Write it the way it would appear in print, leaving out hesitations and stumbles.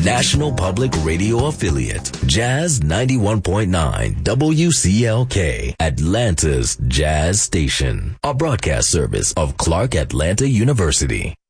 National Public Radio affiliate, Jazz 91.9 WCLK, Atlanta's Jazz Station, a broadcast service of Clark Atlanta University.